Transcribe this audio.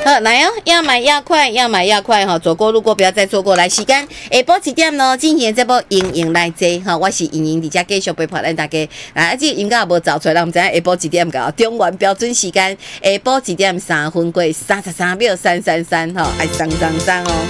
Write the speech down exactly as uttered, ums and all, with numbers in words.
好，来哦，要买要快，要买要快哈！走过路过不要再错过。来，时间下晡几点呢？今年这波盈盈来坐哈，我是盈盈，伫遮继续陪伴咱大家。来，啊，这应该也无走出来，咱唔知下晡几点个？中原标准时间下晡几点三分过三十三秒三三三哈，爱三三三哦。